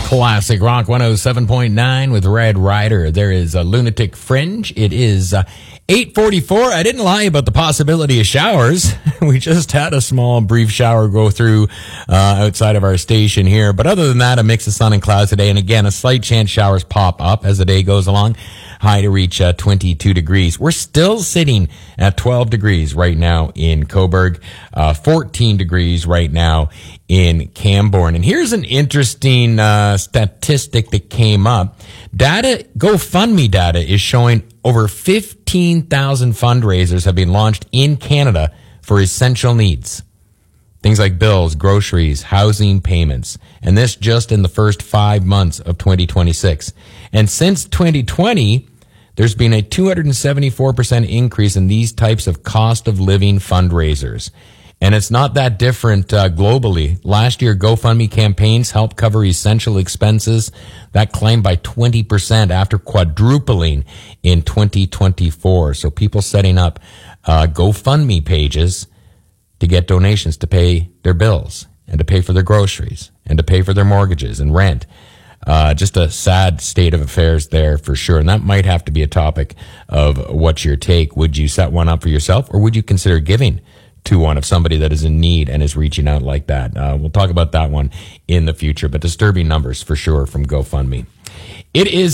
Classic Rock 107.9 with Red Rider. There is a Lunatic Fringe. It is 8:44. I didn't lie about the possibility of showers. We just had a small brief shower go through outside of our station here. But other than that, a mix of sun and clouds today. And again, a slight chance showers pop up as the day goes along. High to reach 22 degrees. We're still sitting at 12 degrees right now in Cobourg, 14 degrees right now in Camborne. And here's an interesting statistic that came up. GoFundMe data is showing over 15,000 fundraisers have been launched in Canada for essential needs. Things like bills, groceries, housing payments. And this just in the first 5 months of 2026. And since 2020, there's been a 274% increase in these types of cost of living fundraisers. And it's not that different globally. Last year, GoFundMe campaigns helped cover essential expenses. That climbed by 20% after quadrupling in 2024. So people setting up GoFundMe pages to get donations to pay their bills and to pay for their groceries and to pay for their mortgages and rent. Just a sad state of affairs there for sure. And that might have to be a topic of what's your take. Would you set one up for yourself, or would you consider giving to one of somebody that is in need and is reaching out like that? We'll talk about that one in the future, but disturbing numbers for sure from GoFundMe. It is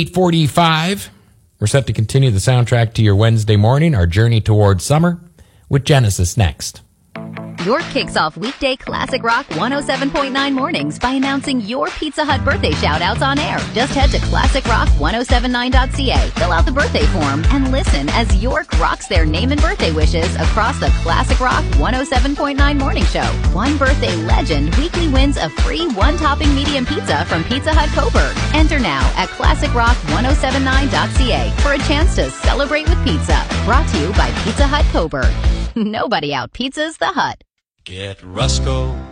8:45. We're set to continue the soundtrack to your Wednesday morning, our journey towards summer, with Genesis next. York kicks off weekday Classic Rock 107.9 mornings by announcing your Pizza Hut birthday shout-outs on air. Just head to classicrock1079.ca, fill out the birthday form, and listen as York rocks their name and birthday wishes across the Classic Rock 107.9 morning show. One birthday legend weekly wins a free one-topping medium pizza from Pizza Hut Cobourg. Enter now at classicrock1079.ca for a chance to celebrate with pizza. Brought to you by Pizza Hut Cobourg. Nobody out pizzas the Hut. Get Rusco